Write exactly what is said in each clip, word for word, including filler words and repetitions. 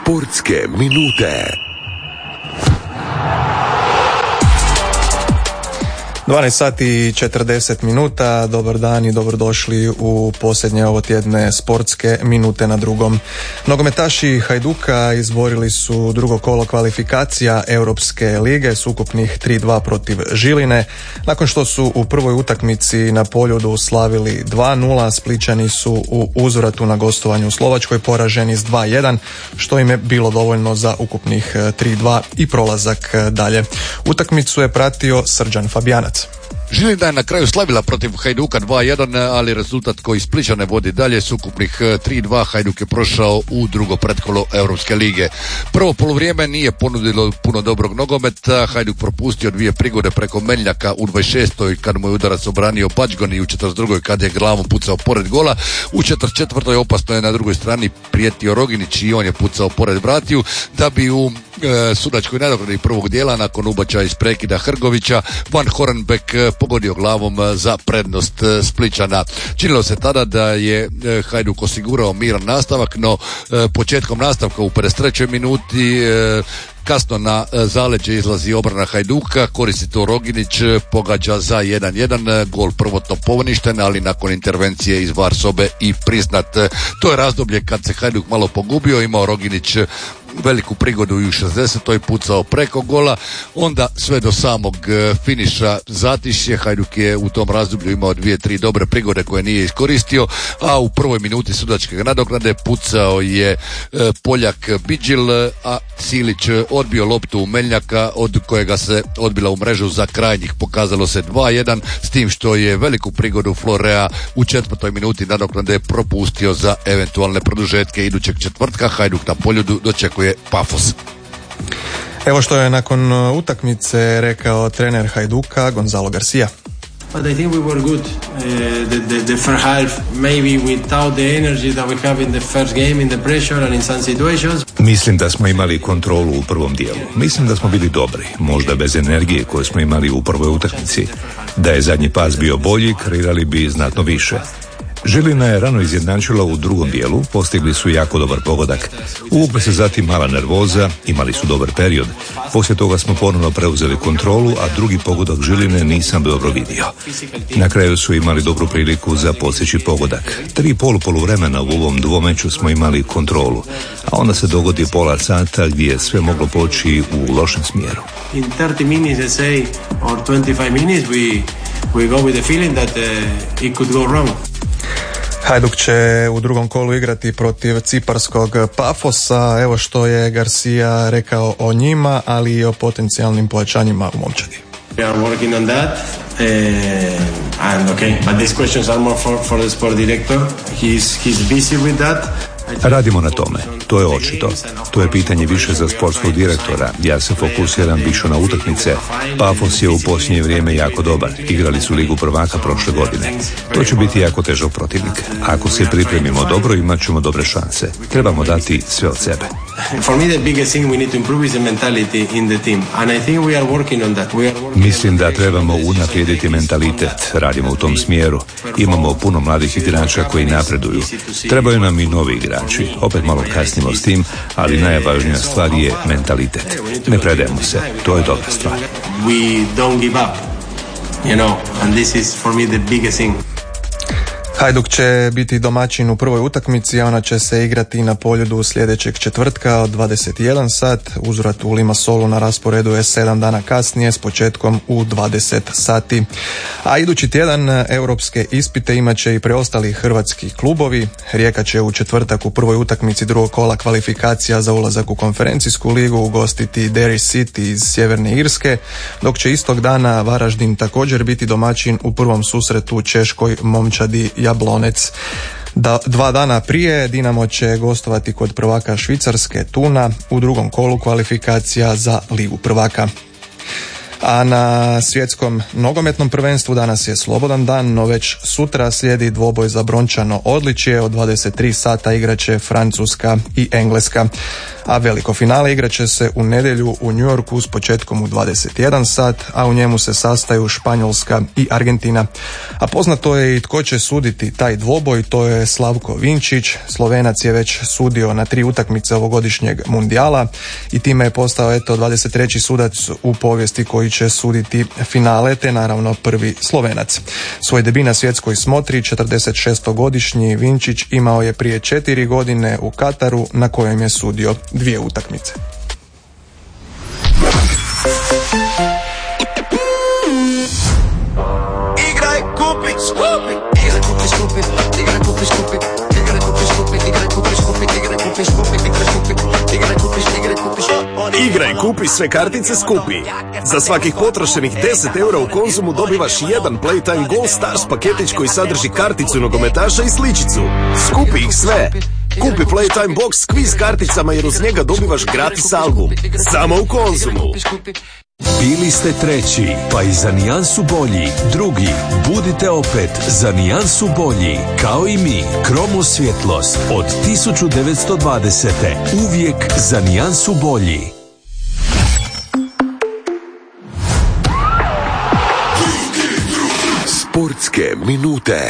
Sportske minute. dvanaest sati i četrdeset minuta, dobar dan i dobrodošli u posljednje ovo tjedne sportske minute na drugom. Nogometaši Hajduka izborili su drugo kolo kvalifikacija Europske lige s ukupnih tri dva protiv Žiline. Nakon što su u prvoj utakmici na Poljudu slavili dva nula, Splićani su u uzvratu na gostovanju u Slovačkoj poraženi s dva jedan, što im je bilo dovoljno za ukupnih tri dva i prolazak dalje. Utakmicu je pratio Srđan Fabijanac. Žilina je na kraju slavila protiv Hajduka dva jedan, ali rezultat koji Splićane vodi dalje s ukupnih tri dva. Hajduk je prošao u drugo pretkolo Europske lige. Prvo poluvrijeme nije ponudilo puno dobrog nogometa. Hajduk propustio dvije prigode preko Meljaka u dvadeset šestoj kad mu je udarac obranio Bačgon i u četrdeset drugoj kad je glavom pucao pored gola. U četrdeset četvrtoj opasno je na drugoj strani prijetio Roginić i on je pucao pored vratiju, da bi u e, sudačkoj nadoknadi prvog dijela nakon ubačaja iz prekida Hrgovića Van Horenbeck pogodio glavom za prednost Splićana. Činilo se tada da je Hajduk osigurao miran nastavak, no početkom nastavka u pedeset trećoj minuti kasno na zaleđe izlazi obrana Hajduka, koristi to Roginić, pogađa za jedan jedan, gol prvotno poništen, ali nakon intervencije iz VAR sobe i priznat. To je razdoblje kad se Hajduk malo pogubio, imao Roginić veliku prigodu i u šezdesetoj pucao preko gola, onda sve do samog finiša zatišje. Hajduk je u tom razdoblju imao dvije, tri dobre prigode koje nije iskoristio, a u prvoj minuti sudačke nadoknade pucao je e, Poljak Bidžil, a Silić odbio loptu u Meljaka, od kojega se odbila u mrežu za krajnjih. Pokazalo se dva jedan, s tim što je veliku prigodu Florea u četvrtoj minuti nadoknade propustio za eventualne produžetke idućeg četvrtka. Hajduk na Poljudu dočekuje Pafos. Evo što je nakon utakmice rekao trener Hajduka Gonzalo Garcia. But I think we were good. Uh, the, the, the first half, maybe without the energy that we have in the first game, in the pressure and in some situations. Mislim da smo imali kontrolu u prvom dijelu. Mislim da smo bili dobri, možda bez energije koju smo imali u prvoj utakmici. Da je zadnji pas bio bolji, kreirali bi znatno više. Žilina je rano izjednačila u drugom dijelu, postigli su jako dobar pogodak. Uvukla se zatim mala nervoza, imali su dobar period. Poslije toga smo ponovno preuzeli kontrolu, a drugi pogodak Žiline nisam dobro vidio. Na kraju su imali dobru priliku za postići pogodak. Tri polu poluvremena u ovom dvomeču smo imali kontrolu, a onda se dogodi pola sata gdje je sve moglo poći u lošem smjeru. In thirty minutes, let's say, or twenty-five minutes, we, we go with the feeling that uh, it could go wrong. Hajduk će u drugom kolu igrati protiv ciparskog Pafosa. Evo što je Garcia rekao o njima, ali i o potencijalnim pojačanjima u momčadi. We are working on that, uh, and okay, but these questions are more for, for the sport director. He's, he's busy with that. Radimo na tome, to je očito. To je pitanje više za sportskog direktora. Ja se fokusiram više na utakmice. Pafos je u posljednje vrijeme jako dobar. Igrali su Ligu prvaka prošle godine. To će biti jako težak protivnik. Ako se pripremimo dobro, imat ćemo dobre šanse. Trebamo dati sve od sebe. Mislim da trebamo unaprijediti mentalitet. Radimo u tom smjeru. Imamo puno mladih igrača koji napreduju. Trebaju nam i novi igrači. Opet malo kasnimo s tim, ali najvažnija stvar je mentalitet. Ne predajemo se. To je dobra stvar. We don't give up. You know, and this is for me the biggest thing. Hajduk će biti domaćin u prvoj utakmici, a ona će se igrati na Poljudu sljedećeg četvrtka od dvadeset jedan sat. Uzvrat u Limassolu na rasporedu je sedam dana kasnije s početkom u dvadeset sati. A idući tjedan europske ispite imat će i preostali hrvatski klubovi. Rijeka će u četvrtak u prvoj utakmici drugog kola kvalifikacija za ulazak u konferencijsku ligu ugostiti Derry City iz Sjeverne Irske, dok će istog dana Varaždin također biti domaćin u prvom susretu češkoj momčadi Jablonec. Da, dva dana prije Dinamo će gostovati kod prvaka Švicarske Tuna u drugom kolu kvalifikacija za Ligu prvaka. A na svjetskom nogometnom prvenstvu danas je slobodan dan, no već sutra slijedi dvoboj za brončano odličje. Od dvadeset tri sata igraće Francuska i Engleska. A veliko finale igraće se u nedjelju u New Yorku s početkom u dvadeset jedan sat, a u njemu se sastaju Španjolska i Argentina. A poznato je i tko će suditi taj dvoboj, to je Slavko Vinčić. Slovenac je već sudio na tri utakmice ovogodišnjeg mundijala i time je postao eto dvadeset treći sudac u povijesti koji će suditi finale, te naravno prvi Slovenac. Svoj debi na svjetskoj smotri četrdeset šestogodišnji Vinčić imao je prije četiri godine u Kataru, na kojem je sudio dvije utakmice. Igraj, kupi, skupi. Igraj, kupi, skupi. Igraj, kupi, skupi. Igraj, kupi, skupi. Igraj, kupi, skupi. Igraj, kupi, skupi. Igraj, kupi, igraj, kupi, igraj, kupi. Igraj, kupi sve kartice skupi. Za svakih potrošenih deset eura u Konzumu dobivaš jedan Playtime Gold Stars paketić koji sadrži karticu nogometaša i sličicu. Skupi ih sve. Kupi Playtime Box s kviz karticama jer uz njega dobivaš gratis album. Samo u Konzumu. Bili ste treći, pa i za nijansu bolji. Drugi, budite opet za nijansu bolji. Kao i mi, Kromo svjetlost od tisuću devetsto dvadesete. Uvijek za nijansu bolji. Sportske minute.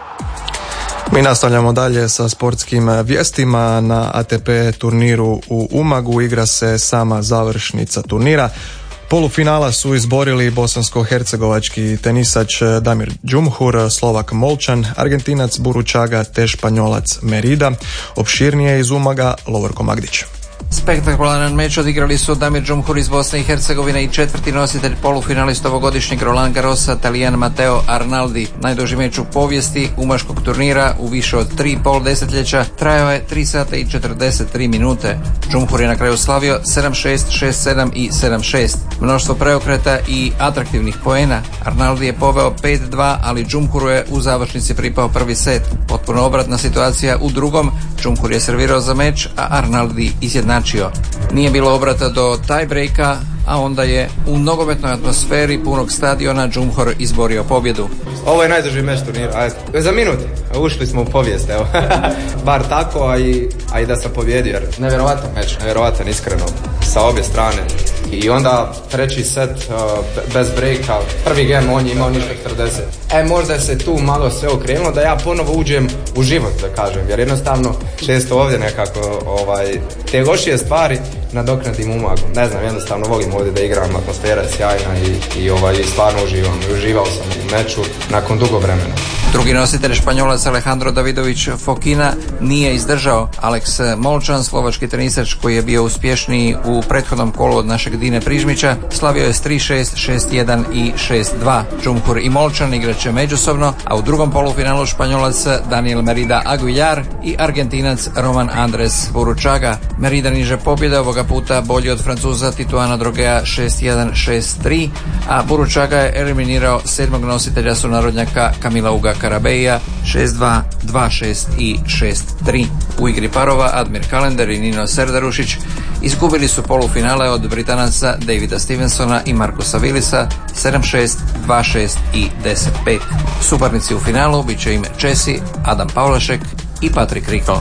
Mi nastavljamo dalje sa sportskim vijestima. Na A T P turniru u Umagu igra se sama završnica turnira. Polufinala su izborili bosansko-hercegovački tenisač Damir Džumhur, Slovak Molčan, Argentinac Buručaga te Španjolac Merida. Opširnije iz Umaga Lovorko Magdić. Spektakularan meč odigrali su Damir Džumhur iz Bosne i Hercegovine i četvrti nositelj polufinalista ovogodišnjeg Roland Garrosa, Talijan Matteo Arnaldi. Najduži meč u povijesti umaškog turnira u više od tri i pol desetljeća trajao je tri sata i četrdeset tri minute. Džumhur je na kraju slavio sedam šest, šest sedam i sedam šest. Mnoštvo preokreta i atraktivnih poena. Arnaldi je poveo pet dva, ali Džumhuru je u završnici pripao prvi set. Potpuno obratna situacija u drugom. Džumhur je servirao za meč, a Arnaldi izjednačio. Nije bilo obrata do tie breaka, a onda je u nogometnoj atmosferi punog stadiona Džumhur izborio pobjedu. Ovo je najduži meč turnira, ajde. Za minut, ušli smo u povijest, evo. Bar tako, a i, a i da sam pobjedio, jer nevjerovatan meč, nevjerovatan iskreno, sa obje strane. I onda treći set uh, bez breaka, prvi game on je imao ništa četrdeset. E, možda se tu malo sve okrenulo da ja ponovo uđem u život, da kažem, jer jednostavno često ovdje nekako ovaj, te lošije stvari nadoknadim umagom. Ne znam, jednostavno volim ovdje da igram, atmosfera je sjajna i, i ovaj, stvarno uživam. I uživao sam u meču nakon dugo vremena. Drugi nositelj Španjolac Alejandro Davidović Fokina nije izdržao. Alex Molčan, slovački tenisač koji je bio uspješniji u prethodnom kolu od našeg Dine Prižmića, slavio je s tri šest, šest jedan i šest dva. Džumhur i Molčan igraće međusobno, a u drugom polufinalu Španjolac Daniel Merida Aguilar i Argentinac Roman Andres Buručaga. Merida niže pobjede, ovoga puta bolji od Francuza Tituana Drogea šest jedan, šest tri, a Buručaga je eliminirao sedmog nositelja sunarodnjaka Kamila Uga Karabeja šest dva, dva šest i šest tri. U igri parova Admir Kalender i Nino Serdarušić izgubili su polufinale od Britanaca Davida Stevensona i Markusa Willisa sedam šest, dva šest i deset pet. Suparnici u finalu bit će im Česi Adam Pavlašek i Patrick Rickel.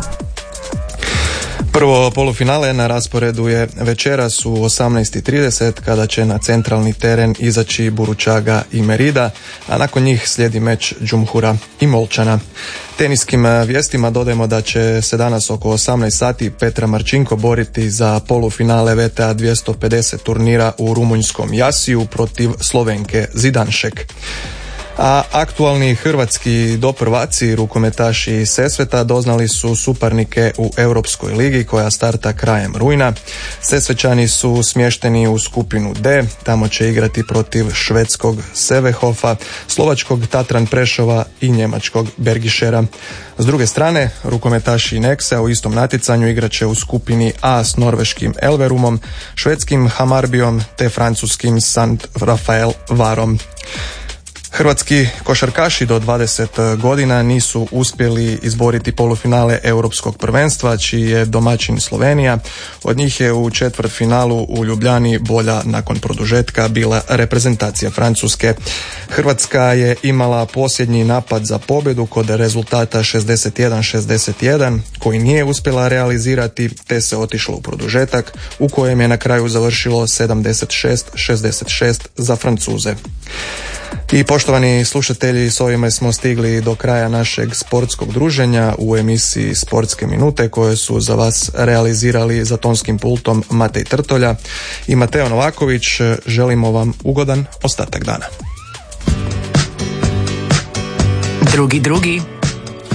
Prvo polufinale na rasporedu je večeras u osamnaest i trideset kada će na centralni teren izaći Buručaga i Merida, a nakon njih slijedi meč Džumhura i Molčana. Teniskim vijestima dodajemo da će se danas oko osamnaest sati Petra Marčinko boriti za polufinale V T A dvjesto pedeset turnira u rumunjskom Jasiju protiv Slovenke Zidanšek. A aktualni hrvatski doprvaci rukometaši Sesveta doznali su suparnike u Europskoj ligi koja starta krajem rujna. Sesvećani su smješteni u skupinu D, tamo će igrati protiv švedskog Sevehofa, slovačkog Tatran Prešova i njemačkog Bergišera. S druge strane, rukometaši Nexa u istom natjecanju igraće u skupini A s norveškim Elverumom, švedskim Hamarbijom te francuskim Sant Rafael Varom. Hrvatski košarkaši do dvadeset godina nisu uspjeli izboriti polufinale europskog prvenstva, čiji je domaćin Slovenija. Od njih je u četvrtfinalu u Ljubljani bolja nakon produžetka bila reprezentacija Francuske. Hrvatska je imala posljednji napad za pobjedu kod rezultata šezdeset jedan šezdeset jedan, koji nije uspjela realizirati, te se otišlo u produžetak, u kojem je na kraju završilo sedamdeset šest šezdeset šest za Francuze. I poštovani slušatelji, s ovime smo stigli do kraja našeg sportskog druženja u emisiji Sportske minute, koje su za vas realizirali za tonskim pultom Matej Trtolja i Mateo Novaković. Želimo vam ugodan ostatak dana. Drugi drugi